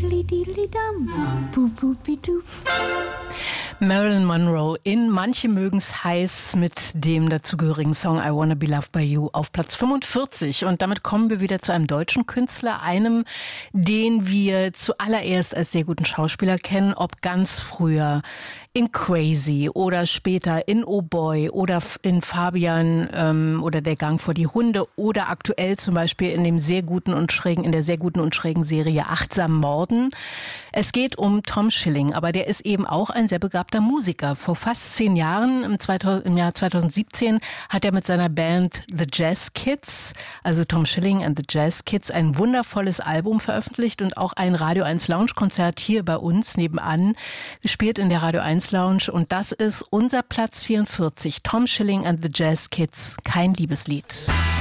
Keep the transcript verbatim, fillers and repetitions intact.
Marilyn Monroe in Manche mögen's heiß mit dem dazugehörigen Song I Wanna Be Loved by You auf Platz fünfundvierzig. Und damit kommen wir wieder zu einem deutschen Künstler, einem, den wir zuallererst als sehr guten Schauspieler kennen, ob ganz früher in Crazy oder später in Oh Boy oder in Fabian ähm, oder Der Gang vor die Hunde oder aktuell zum Beispiel in dem sehr guten und schrägen, in der sehr guten und schrägen Serie Achtsam Morden. Es geht um Tom Schilling, aber der ist eben auch ein sehr begabter Musiker. Vor fast zehn Jahren, im, zweitausend, im Jahr zweitausendsiebzehn, hat er mit seiner Band The Jazz Kids, also Tom Schilling and the Jazz Kids, ein wundervolles Album veröffentlicht und auch ein Radio eins Lounge-Konzert hier bei uns nebenan gespielt in der Radio eins Lounge. Und das ist unser Platz vierundvierzig. Tom Schilling and the Jazz Kids, Kein Liebeslied.